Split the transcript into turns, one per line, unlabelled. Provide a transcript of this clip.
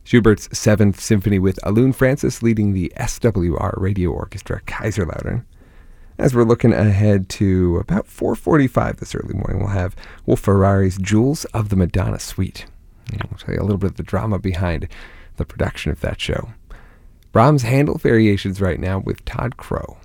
Schubert's Seventh Symphony with Alun Francis leading the SWR Radio Orchestra, Kaiserlautern. As we're looking ahead to about 4:45 this early morning, we'll have Wolf Ferrari's Jewels of the Madonna Suite. And we'll tell you a little bit of the drama behind the production of that show. Brahms' Handel Variations right now with Todd Crow.